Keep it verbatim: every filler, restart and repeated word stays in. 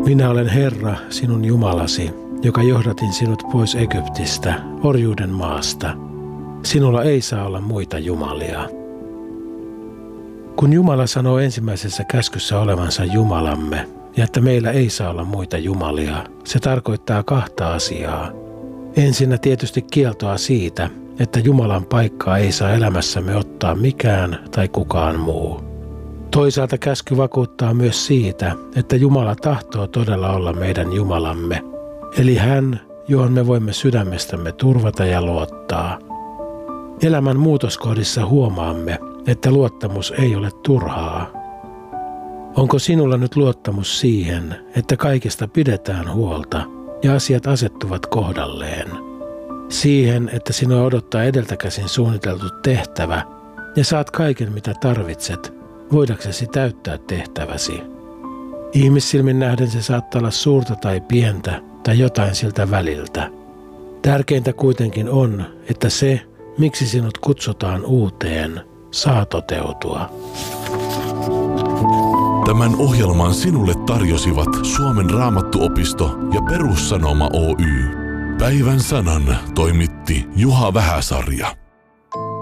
Minä olen Herra, sinun Jumalasi, joka johdatin sinut pois Egyptistä, orjuuden maasta. Sinulla ei saa olla muita jumalia. Kun Jumala sanoo ensimmäisessä käskyssä olevansa Jumalamme ja että meillä ei saa olla muita jumalia, se tarkoittaa kahta asiaa. Ensinnä tietysti kieltoa siitä, että Jumalan paikkaa ei saa elämässämme ottaa mikään tai kukaan muu. Toisaalta käsky vakuuttaa myös siitä, että Jumala tahtoo todella olla meidän Jumalamme, eli hän, johon me voimme sydämestämme turvata ja luottaa. Elämän muutoskohdissa huomaamme, että luottamus ei ole turhaa. Onko sinulla nyt luottamus siihen, että kaikesta pidetään huolta ja asiat asettuvat kohdalleen? Siihen, että sinua odottaa edeltäkäsin suunniteltu tehtävä ja saat kaiken mitä tarvitset, voidaksesi täyttää tehtäväsi. Ihmissilmin nähden se saattaa olla suurta tai pientä tai jotain siltä väliltä. Tärkeintä kuitenkin on, että se, miksi sinut kutsutaan uuteen, saa toteutua. Tämän ohjelman sinulle tarjosivat Suomen Raamattuopisto ja Perussanoma Oy. Päivän sanan toimitti Juha Vähäsarja.